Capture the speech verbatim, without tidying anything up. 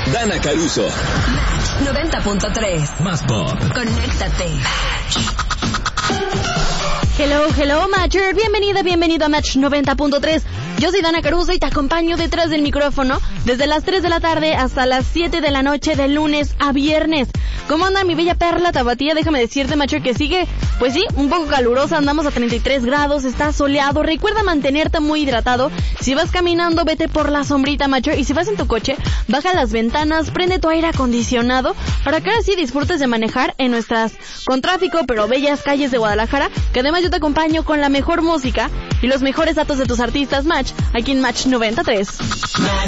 Dana Caruso. Match noventa punto tres. Más pop. Conéctate. Hello, hello, Matcher. Bienvenida, bienvenido a Match noventa punto tres. Yo soy Dana Caruso y te acompaño detrás del micrófono desde las tres de la tarde hasta las siete de la noche de lunes a viernes. ¿Cómo anda mi bella perla tapatía? Déjame decirte, Matcher, que sigue, pues sí, un poco calurosa. Andamos a treinta y tres grados, está soleado. Recuerda mantenerte muy hidratado. Si vas caminando, vete por la sombrita, Matcher. Y si vas en tu coche, baja las ventanas, prende tu aire acondicionado para que ahora sí disfrutes de manejar en nuestras, con tráfico, pero bellas calles de Guadalajara. Que además yo te acompaño con la mejor música y los mejores datos de tus artistas, Match, aquí en Match noventa y tres. Match